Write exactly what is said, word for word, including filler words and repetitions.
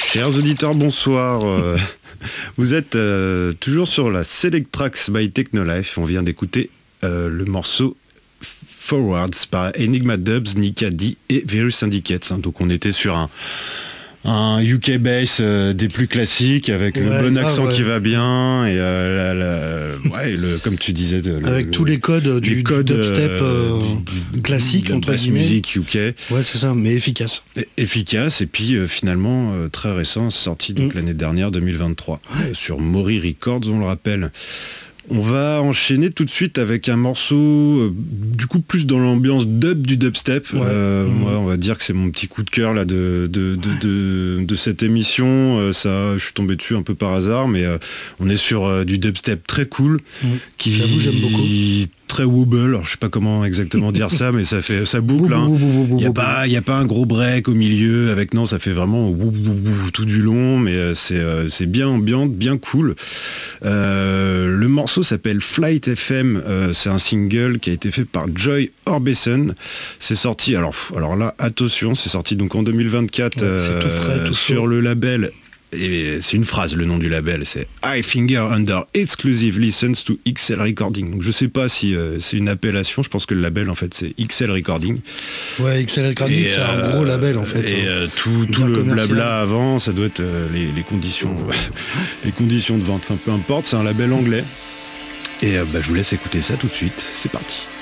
Chers auditeurs, bonsoir. Euh, vous êtes euh, toujours sur la Select Tracks by Technolife. On vient d'écouter euh, le morceau Forwards par Enigma Dubs, Nika D et Virus Syndicates. Hein. Donc on était sur un, un U K bass euh, des plus classiques avec ouais, le bon accent ah ouais. qui va bien et euh, la, la, ouais, le, comme tu disais le, avec le, tous les codes du, les codes, du dubstep euh, du, classique entre guillemets, musique U K. Ouais, c'est ça, mais efficace. Et, efficace et puis euh, finalement euh, très récent, sorti donc mm. l'année dernière deux mille vingt-trois ouais. sur Mori Records, on le rappelle. On va enchaîner tout de suite avec un morceau euh, du coup plus dans l'ambiance dub du dubstep. Ouais. Euh, mmh. Moi, on va dire que c'est mon petit coup de cœur là de de, de, de, de cette émission. Euh, ça, je suis tombé dessus un peu par hasard, mais euh, on est sur euh, du dubstep très cool, mmh. qui j'avoue, j'aime beaucoup. Très wobble, alors je sais pas comment exactement dire ça, mais ça fait ça boucle. Il hein. n'y a pas il y a pas un gros break au milieu avec non, ça fait vraiment wou, wou, wou, tout du long, mais euh, c'est euh, c'est bien ambiante, bien cool. Euh, le morceau s'appelle Flight F M, euh, c'est un single qui a été fait par Joy Orbison. C'est sorti alors alors là attention, c'est sorti donc en deux mille vingt-quatre ouais, euh, tout frais, tout sur chaud. Le label. Et c'est une phrase, le nom du label, c'est I Finger Under Exclusive Listens to X L Recording. Donc je sais pas si euh, c'est une appellation, je pense que le label en fait c'est X L Recording. Ouais, X L Recording, et, c'est euh, un gros label en fait. Et euh, tout, tout le blabla avant, ça doit être euh, les, les conditions les conditions de vente, enfin peu importe, c'est un label anglais. Et euh, bah, je vous laisse écouter ça tout de suite, c'est parti.